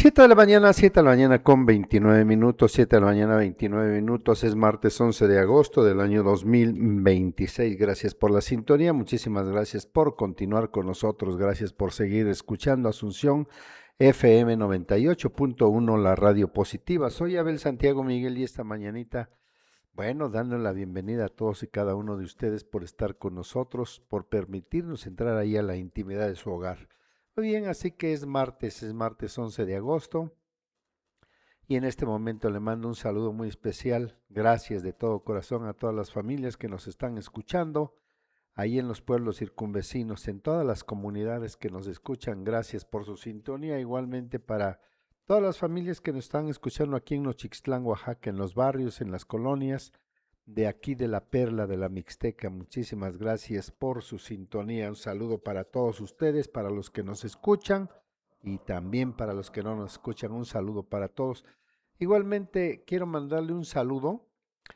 7 de la mañana con 29 minutos, 7 de la mañana 29 minutos, es martes 11 de agosto del año 2026. Gracias por la sintonía, muchísimas gracias por continuar con nosotros, gracias por seguir escuchando Asunción FM 98.1, la radio positiva. Soy Abel Santiago Miguel y esta mañanita, bueno, dándole la bienvenida a todos y cada uno de ustedes por estar con nosotros, por permitirnos entrar ahí a la intimidad de su hogar. Muy bien, así que es martes 11 de agosto y en este momento le mando un saludo muy especial. Gracias de todo corazón a todas las familias que nos están escuchando, ahí en los pueblos circunvecinos, en todas las comunidades que nos escuchan. Gracias por su sintonía, igualmente para todas las familias que nos están escuchando aquí en Nochixtlán, Oaxaca, en los barrios, en las colonias de aquí de la Perla de la Mixteca. Muchísimas gracias por su sintonía. Un saludo para todos ustedes, para los que nos escuchan y también para los que no nos escuchan. Un saludo para todos. Igualmente quiero mandarle un saludo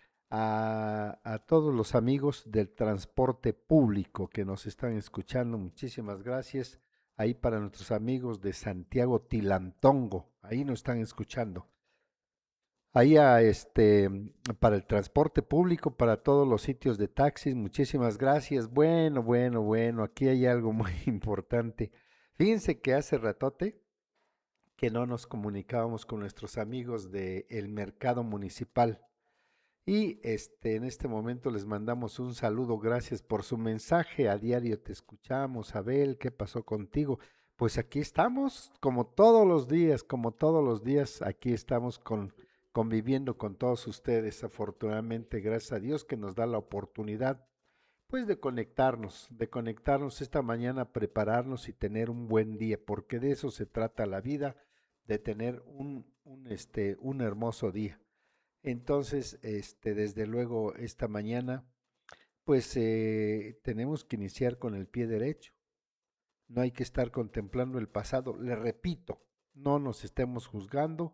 a todos los amigos del transporte público que nos están escuchando. Muchísimas gracias. Ahí para nuestros amigos de Santiago Tilantongo. Ahí nos están escuchando. Ahí para el transporte público, para todos los sitios de taxis, muchísimas gracias. Bueno, aquí hay algo muy importante. Fíjense que hace ratote que no nos comunicábamos con nuestros amigos del mercado municipal. Y en este momento les mandamos un saludo, gracias por su mensaje. A diario te escuchamos, Abel, ¿qué pasó contigo? Pues aquí estamos, como todos los días, aquí estamos conviviendo con todos ustedes. Afortunadamente, gracias a Dios que nos da la oportunidad, pues de conectarnos esta mañana, prepararnos y tener un buen día, porque de eso se trata la vida, de tener un hermoso día. Entonces, desde luego, esta mañana, pues tenemos que iniciar con el pie derecho. No hay que estar contemplando el pasado. Le repito, no nos estemos juzgando.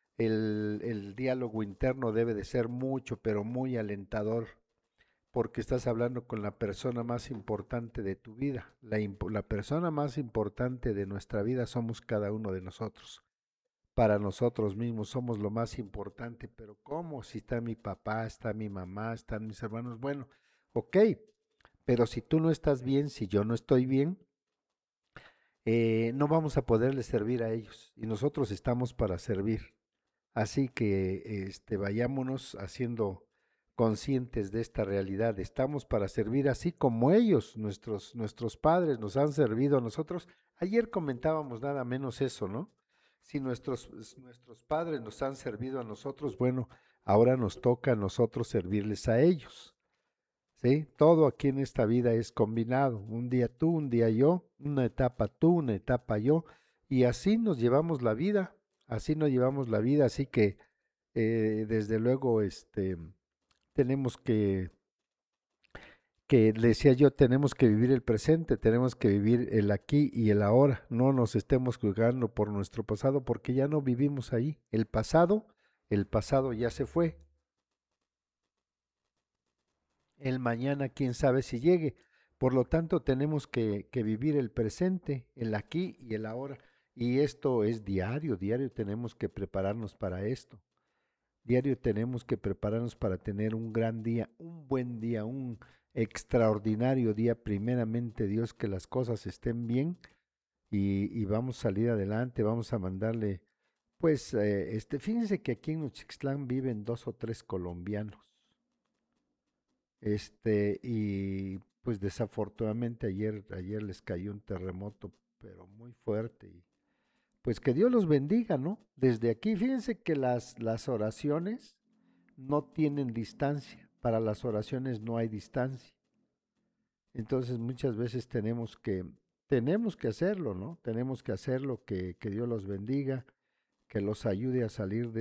El diálogo interno debe de ser mucho, pero muy alentador, porque estás hablando con la persona más importante de tu vida. La persona más importante de nuestra vida somos cada uno de nosotros. Para nosotros mismos somos lo más importante, pero ¿cómo? Si está mi papá, está mi mamá, están mis hermanos, bueno, ok, pero si tú no estás bien, si yo no estoy bien, no vamos a poderles servir a ellos y nosotros estamos para servir. Así que vayámonos haciendo conscientes de esta realidad. Estamos para servir así como ellos, nuestros padres nos han servido a nosotros. Ayer comentábamos nada menos eso, ¿no? Si nuestros padres nos han servido a nosotros, bueno, ahora nos toca a nosotros servirles a ellos. ¿Sí? Todo aquí en esta vida es combinado. Un día tú, un día yo, una etapa tú, una etapa yo, y así nos llevamos la vida, así nos llevamos la vida, así que desde luego tenemos que le decía yo, tenemos que vivir el presente, tenemos que vivir el aquí y el ahora, no nos estemos juzgando por nuestro pasado porque ya no vivimos ahí. El pasado ya se fue, el mañana quién sabe si llegue. Por lo tanto, tenemos que vivir el presente, el aquí y el ahora. Y esto es diario, diario tenemos que prepararnos para esto. Diario tenemos que prepararnos para tener un gran día, un buen día, un extraordinario día. Primeramente, Dios, que las cosas estén bien y vamos a salir adelante, vamos a mandarle, pues, fíjense que aquí en Uxixtlán viven 2 o 3 colombianos. Y pues desafortunadamente ayer les cayó un terremoto, pero muy fuerte. Y pues que Dios los bendiga, ¿no? Desde aquí, fíjense que las oraciones no tienen distancia. Para las oraciones no hay distancia. Entonces muchas veces tenemos que hacerlo, ¿no? Tenemos que hacerlo, que Dios los bendiga, que los ayude a salir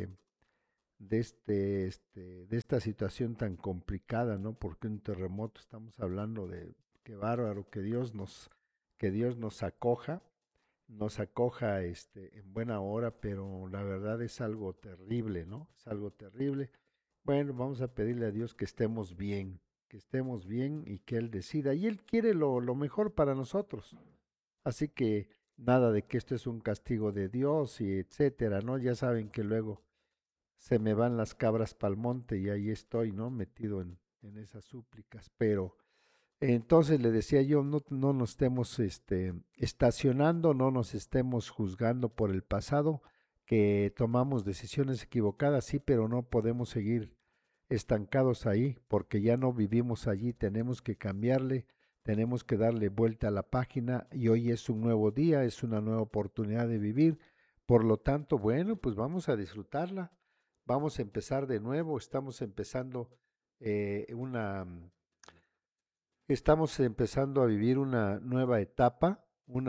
de esta situación tan complicada, ¿no? Porque un terremoto, estamos hablando de qué bárbaro, que Dios nos acoja en buena hora, pero la verdad es algo terrible, ¿no? Es algo terrible. Bueno, vamos a pedirle a Dios que estemos bien y que Él decida. Y Él quiere lo mejor para nosotros. Así que nada de que esto es un castigo de Dios y etcétera, ¿no? Ya saben que luego se me van las cabras pa'l monte y ahí estoy, ¿no? Metido en esas súplicas, pero entonces le decía yo, no nos estemos estacionando, no nos estemos juzgando por el pasado, que tomamos decisiones equivocadas, sí, pero no podemos seguir estancados ahí, porque ya no vivimos allí, tenemos que cambiarle, tenemos que darle vuelta a la página y hoy es un nuevo día, es una nueva oportunidad de vivir. Por lo tanto, bueno, pues vamos a disfrutarla, vamos a empezar de nuevo, estamos empezando a vivir una nueva etapa,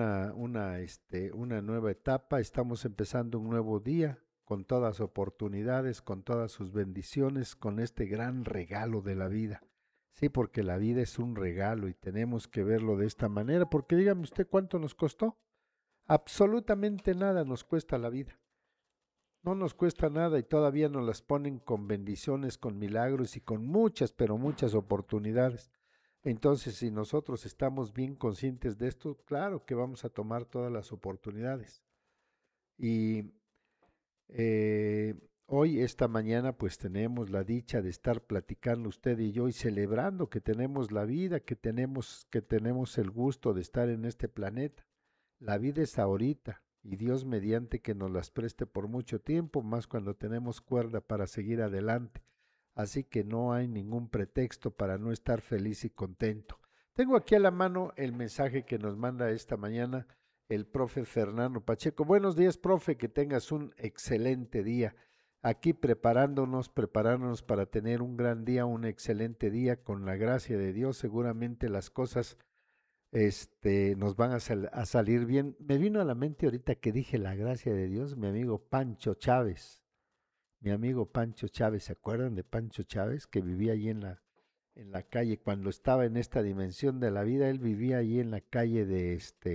una nueva etapa, estamos empezando un nuevo día con todas las oportunidades, con todas sus bendiciones, con este gran regalo de la vida. Sí, porque la vida es un regalo y tenemos que verlo de esta manera, porque dígame usted cuánto nos costó. Absolutamente nada nos cuesta la vida. No nos cuesta nada y todavía nos las ponen con bendiciones, con milagros y con muchas, pero muchas oportunidades. Entonces, si nosotros estamos bien conscientes de esto, claro que vamos a tomar todas las oportunidades. Y eh, hoy, esta mañana, pues tenemos la dicha de estar platicando usted y yo y celebrando que tenemos la vida, que tenemos el gusto de estar en este planeta. La vida es ahorita y Dios mediante que nos las preste por mucho tiempo, más cuando tenemos cuerda para seguir adelante. Así que no hay ningún pretexto para no estar feliz y contento. Tengo aquí a la mano el mensaje que nos manda esta mañana el profe Fernando Pacheco. Buenos días, profe, que tengas un excelente día. Aquí preparándonos para tener un gran día, un excelente día con la gracia de Dios. Seguramente las cosas nos van a salir bien. Me vino a la mente ahorita que dije la gracia de Dios, mi amigo Pancho Chávez. Mi amigo Pancho Chávez, ¿se acuerdan de Pancho Chávez? Que vivía allí en la calle, cuando estaba en esta dimensión de la vida, él vivía allí en la calle de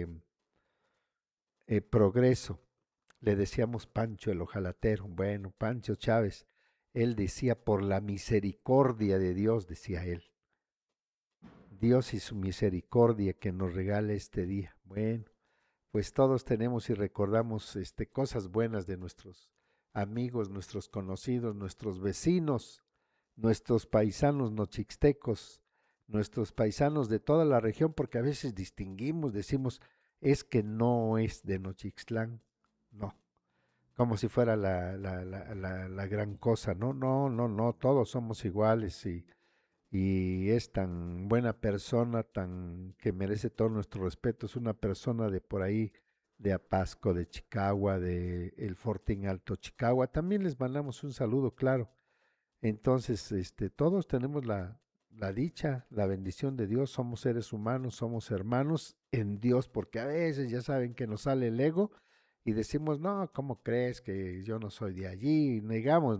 Progreso. Le decíamos Pancho el ojalatero. Bueno, Pancho Chávez, él decía, por la misericordia de Dios, decía él. Dios y su misericordia que nos regala este día. Bueno, pues todos tenemos y recordamos cosas buenas de nuestros amigos, nuestros conocidos, nuestros vecinos, nuestros paisanos nochixtecos, nuestros paisanos de toda la región, porque a veces distinguimos, decimos, es que no es de Nochixtlán, no, como si fuera la gran cosa, no, no, no, no, todos somos iguales y es tan buena persona, tan que merece todo nuestro respeto, es una persona de por ahí, de Apasco, de Chicagua, de El Fortín Alto Chicagua, también les mandamos un saludo, claro. Entonces, todos tenemos la dicha, la bendición de Dios, somos seres humanos, somos hermanos en Dios, porque a veces ya saben que nos sale el ego y decimos, no, ¿cómo crees que yo no soy de allí? Y negamos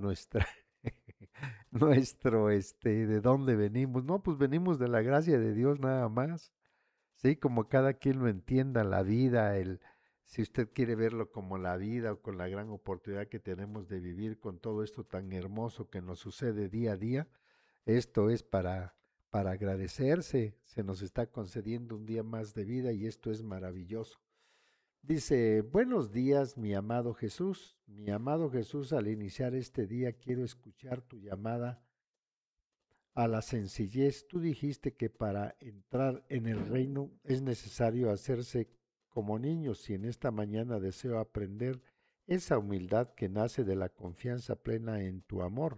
de dónde venimos. No, pues venimos de la gracia de Dios nada más. Sí, como cada quien lo entienda, la vida, si usted quiere verlo como la vida o con la gran oportunidad que tenemos de vivir con todo esto tan hermoso que nos sucede día a día, esto es para agradecerse, se nos está concediendo un día más de vida y esto es maravilloso. Dice, buenos días, mi amado Jesús. Mi amado Jesús, al iniciar este día quiero escuchar tu llamada a la sencillez. Tú dijiste que para entrar en el reino es necesario hacerse como niños y en esta mañana deseo aprender esa humildad que nace de la confianza plena en tu amor.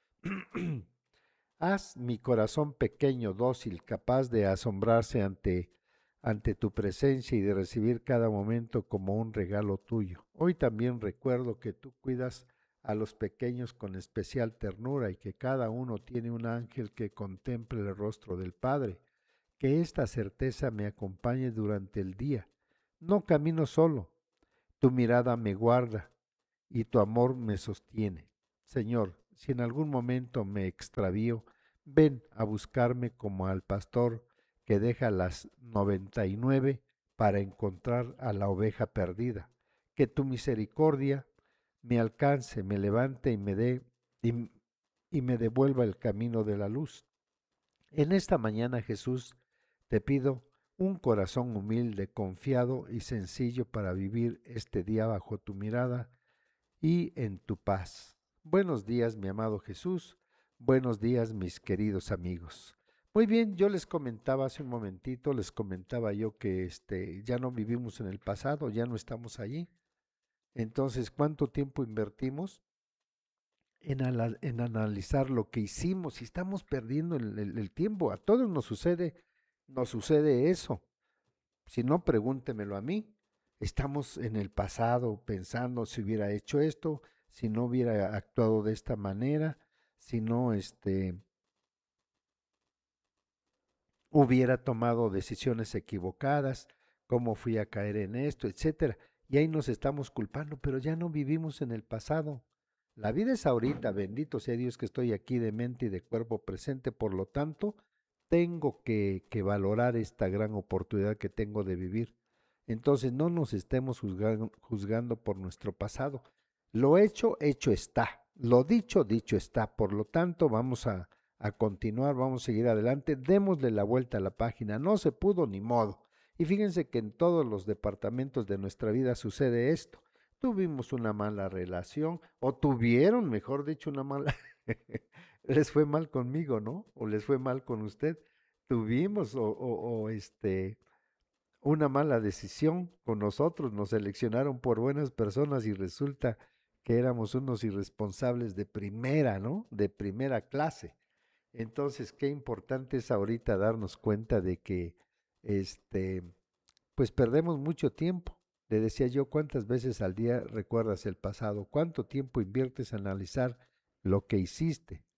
Haz mi corazón pequeño, dócil, capaz de asombrarse ante tu presencia y de recibir cada momento como un regalo tuyo. Hoy también recuerdo que tú cuidas a los pequeños con especial ternura y que cada uno tiene un ángel que contemple el rostro del Padre. Que esta certeza me acompañe durante el día. No camino solo, tu mirada me guarda y tu amor me sostiene. Señor, si en algún momento me extravío, ven a buscarme como al pastor que deja las 99 para encontrar a la oveja perdida. Que tu misericordia me alcance, me levante y y, y me devuelva el camino de la luz. En esta mañana, Jesús, te pido un corazón humilde, confiado y sencillo para vivir este día bajo tu mirada y en tu paz. Buenos días, mi amado Jesús. Buenos días, mis queridos amigos. Muy bien, yo les comentaba hace un momentito, les comentaba yo que ya no vivimos en el pasado, ya no estamos allí. Entonces, ¿cuánto tiempo invertimos en analizar lo que hicimos? Y estamos perdiendo el tiempo. A todos nos sucede eso. Si no, pregúntemelo a mí. Estamos en el pasado pensando si hubiera hecho esto, si no hubiera actuado de esta manera, si no hubiera tomado decisiones equivocadas, cómo fui a caer en esto, etcétera. Y ahí nos estamos culpando, pero ya no vivimos en el pasado. La vida es ahorita, bendito sea Dios que estoy aquí de mente y de cuerpo presente, por lo tanto, tengo que valorar esta gran oportunidad que tengo de vivir. Entonces, no nos estemos juzgando por nuestro pasado. Lo hecho, hecho está. Lo dicho, dicho está. Por lo tanto, vamos a continuar, vamos a seguir adelante, démosle la vuelta a la página, no se pudo ni modo. Y fíjense que en todos los departamentos de nuestra vida sucede esto. Tuvimos una mala relación, o tuvieron, mejor dicho, una mala... les fue mal conmigo, ¿no? O les fue mal con usted. Tuvimos una mala decisión con nosotros, nos seleccionaron por buenas personas y resulta que éramos unos irresponsables de primera, ¿no? De primera clase. Entonces, qué importante es ahorita darnos cuenta de que, este, pues perdemos mucho tiempo. Le decía yo, ¿cuántas veces al día recuerdas el pasado? ¿Cuánto tiempo inviertes a analizar lo que hiciste?